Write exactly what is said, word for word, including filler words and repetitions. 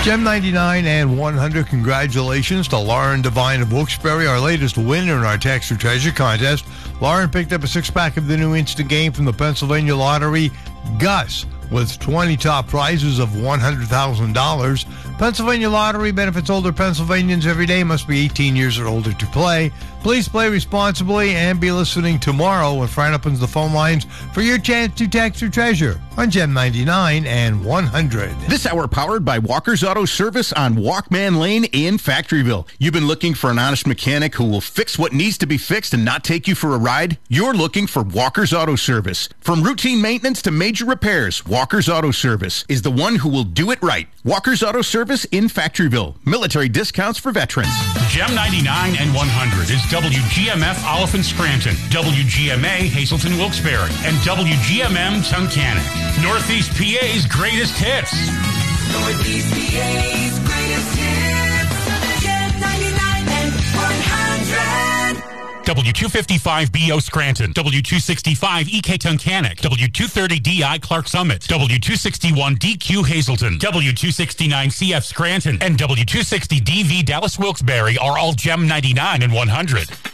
Gem ninety-nine and one hundred, congratulations to Lauren Devine of Wilkes-Barre, our latest winner in our Tax or Treasure contest. Lauren picked up a six-pack of the new instant game from the Pennsylvania Lottery, Gus, with twenty top prizes of one hundred thousand dollars. Pennsylvania Lottery benefits older Pennsylvanians every day. Must be eighteen years or older to play. Please play responsibly and be listening tomorrow when Fran opens the phone lines for your chance to Tax or Treasure on Gem ninety-nine and one hundred. This hour powered by Walker's Auto Service on Walkman Lane in Factoryville. You've been looking for an honest mechanic who will fix what needs to be fixed and not take you for a ride? You're looking for Walker's Auto Service. From routine maintenance to major repairs, Walker's Auto Service is the one who will do it right. Walker's Auto Service in Factoryville. Military discounts for veterans. Gem ninety-nine and one hundred is W G M F Oliphant Scranton, W G M A Hazleton Wilkes-Barre, and W G M M Tunkhannock. Northeast P A's greatest hits. Northeast P A's greatest hits. Gem ninety-nine and one hundred. W two fifty-five B O Scranton, W two sixty-five E K Tunkhannock, W two thirty D I Clark Summit, W two sixty-one D Q Hazleton, W two sixty-nine C F Scranton, and W two sixty D V Dallas Wilkes-Barre are all Gem ninety-nine and one hundred.